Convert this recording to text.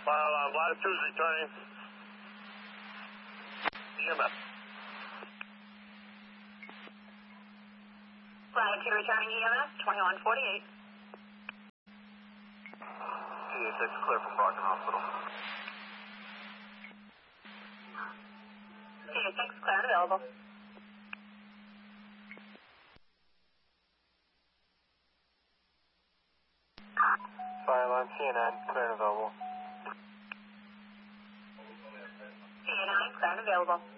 Latitude's returning. EMS. Latitude returning EMS, 2148. PA6 clear from Brockton Hospital. PA6 clear and available. Fireline CNN, clear and available. PA9 clear and available.